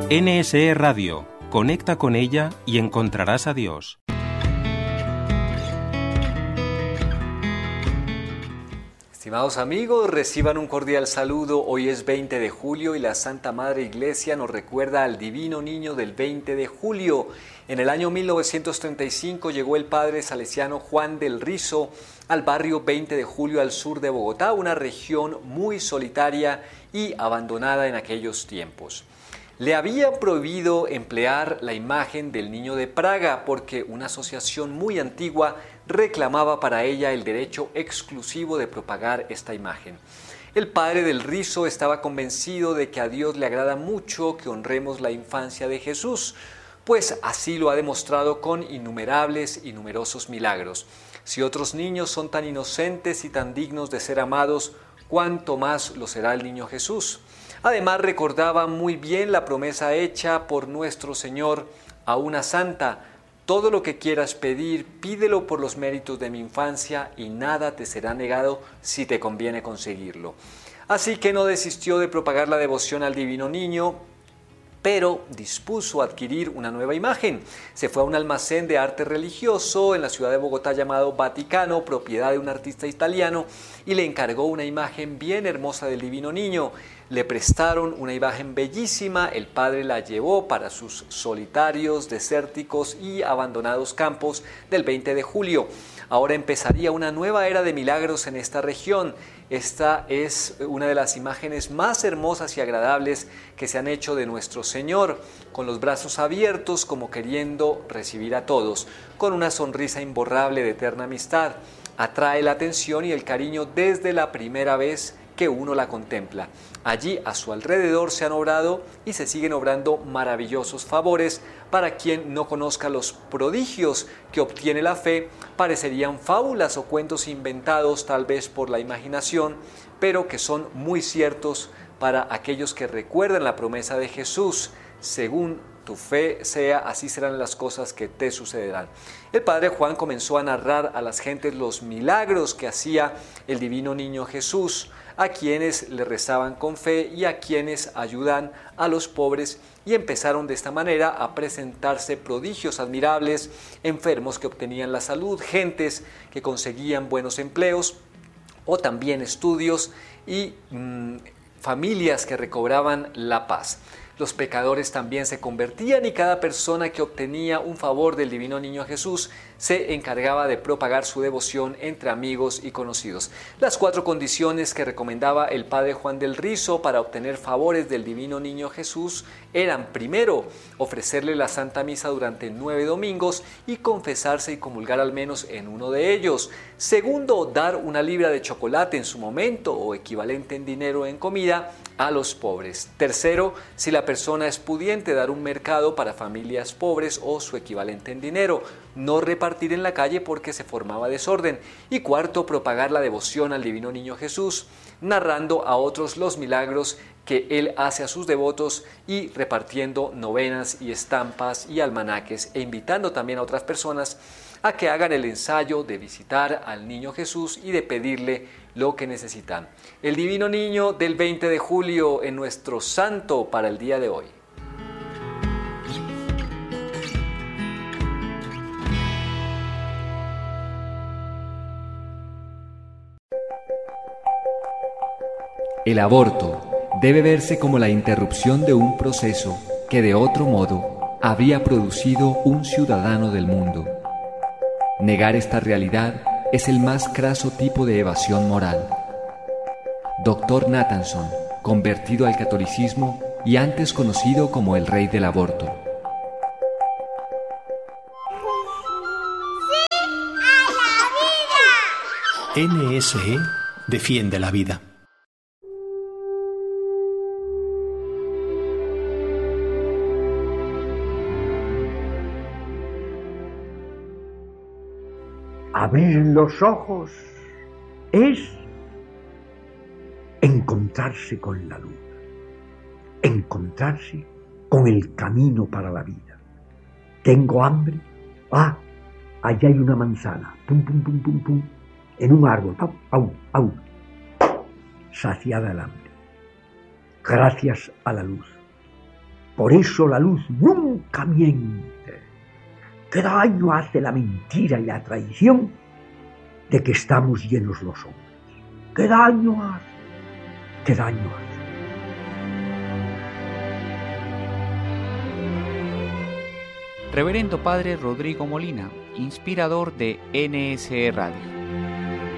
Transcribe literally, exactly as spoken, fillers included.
N S E Radio. Conecta con ella y encontrarás a Dios. Estimados amigos, reciban un cordial saludo. Hoy es veinte de julio y la Santa Madre Iglesia nos recuerda al Divino Niño del veinte de julio. En el año mil novecientos treinta y cinco llegó el padre salesiano Juan del Rizo al barrio veinte de julio al sur de Bogotá, una región muy solitaria y abandonada en aquellos tiempos. Le había prohibido emplear la imagen del Niño de Praga porque una asociación muy antigua reclamaba para ella el derecho exclusivo de propagar esta imagen. El padre del Rizo estaba convencido de que a Dios le agrada mucho que honremos la infancia de Jesús, pues así lo ha demostrado con innumerables y numerosos milagros. Si otros niños son tan inocentes y tan dignos de ser amados, ¿cuánto más lo será el niño Jesús? Además, recordaba muy bien la promesa hecha por nuestro Señor a una santa: todo lo que quieras pedir, pídelo por los méritos de mi infancia y nada te será negado si te conviene conseguirlo. Así que no desistió de propagar la devoción al Divino Niño, pero dispuso adquirir una nueva imagen. Se fue a un almacén de arte religioso en la ciudad de Bogotá llamado Vaticano, propiedad de un artista italiano, y le encargó una imagen bien hermosa del Divino Niño. Le prestaron una imagen bellísima, el padre la llevó para sus solitarios, desérticos y abandonados campos del veinte de julio. Ahora empezaría una nueva era de milagros en esta región. Esta es una de las imágenes más hermosas y agradables que se han hecho de nuestro Señor, con los brazos abiertos como queriendo recibir a todos, con una sonrisa imborrable de eterna amistad. Atrae la atención y el cariño desde la primera vez que uno la contempla. Allí a su alrededor se han obrado y se siguen obrando maravillosos favores. Para quien no conozca los prodigios que obtiene la fe, parecerían fábulas o cuentos inventados tal vez por la imaginación, pero que son muy ciertos para aquellos que recuerdan la promesa de Jesús: según tu fe sea, así serán las cosas que te sucederán. El padre Juan comenzó a narrar a las gentes los milagros que hacía el Divino Niño Jesús, a quienes le rezaban con fe y a quienes ayudan a los pobres, y empezaron de esta manera a presentarse prodigios admirables: enfermos que obtenían la salud, gentes que conseguían buenos empleos o también estudios, y mmm, familias que recobraban la paz. Los pecadores también se convertían y cada persona que obtenía un favor del Divino Niño Jesús se encargaba de propagar su devoción entre amigos y conocidos. Las cuatro condiciones que recomendaba el padre Juan del Rizo para obtener favores del Divino Niño Jesús eran: primero, ofrecerle la Santa Misa durante nueve domingos y confesarse y comulgar al menos en uno de ellos; segundo, dar una libra de chocolate en su momento o equivalente en dinero o en comida a los pobres; tercero, si la persona es pudiente, dar un mercado para familias pobres o su equivalente en dinero; no repartir en la calle porque se formaba desorden; y cuarto, propagar la devoción al Divino Niño Jesús, narrando a otros los milagros que él hace a sus devotos y repartiendo novenas y estampas y almanaques, e invitando también a otras personas a que hagan el ensayo de visitar al Niño Jesús y de pedirle lo que necesitan. El Divino Niño del veinte de julio en nuestro santo para el día de hoy. El aborto debe verse como la interrupción de un proceso que de otro modo habría producido un ciudadano del mundo. Negar esta realidad es el más craso tipo de evasión moral. doctor Nathanson, convertido al catolicismo y antes conocido como el rey del aborto. N S E defiende la vida. Abrir los ojos es encontrarse con la luz, encontrarse con el camino para la vida. ¿Tengo hambre? Ah, allá hay una manzana, pum, pum, pum, pum, pum, en un árbol, au, au, au. Saciada el hambre, gracias a la luz. Por eso la luz nunca miente. ¿Qué daño hace la mentira y la traición de que estamos llenos los hombres? ¿Qué daño hace? ¿Qué daño hace? Reverendo Padre Rodrigo Molina, inspirador de N S E Radio.